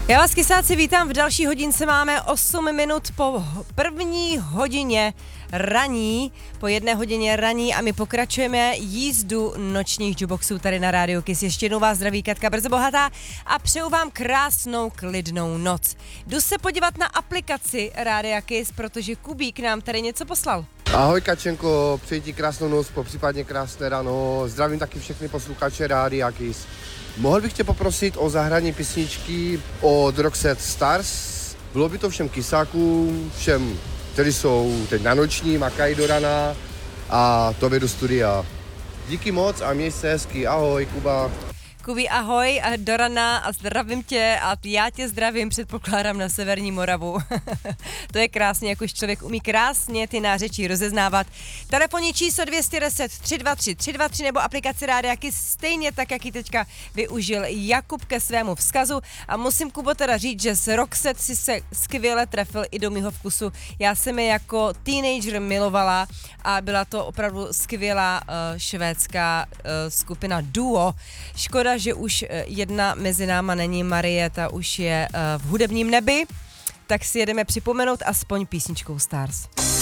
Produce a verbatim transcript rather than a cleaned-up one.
Já vás, kysáci, vítám. V další hodince máme osm minut po první hodině raní, po jedné hodině raní a my pokračujeme jízdu nočních jukeboxů tady na Rádiu Kiss. Ještě jednou vás zdraví Katka Brzobohatá a přeju vám krásnou klidnou noc. Jdu se podívat na aplikaci Rádia Kiss, protože Kubík nám tady něco poslal. Ahoj Kačenko, přeji ti krásnou noc, popřípadně krásné ráno. Zdravím taky všechny posluchače Rádia Kiss. Mohl bych tě poprosit o zahrání písničky od Roxette Stars. Bylo by to všem kysákům, všem, kteří jsou teď na noční, makají do rana a tobě do studia. Díky moc a měj se hezky. Ahoj, Kuba. Kubi, ahoj, a do rana a zdravím tě a já tě zdravím, předpokládám, na severní Moravu. To je krásně, jak už člověk umí krásně ty nářečí rozeznávat. Telefonní číslo dvě set deset tři dva tři tři dva tři nebo aplikaci Rádia Kiss, stejně tak, jak ji teďka využil Jakub ke svému vzkazu. A musím, Kubo, teda říct, že s Roxette si se skvěle trefil i do mýho vkusu. Já jsem je jako teenager milovala a byla to opravdu skvělá uh, švédská uh, skupina duo. Škoda, že už jedna mezi náma není, Marie, ta už je uh, v hudebním nebi, tak si jedeme připomenout aspoň písničkou Stars.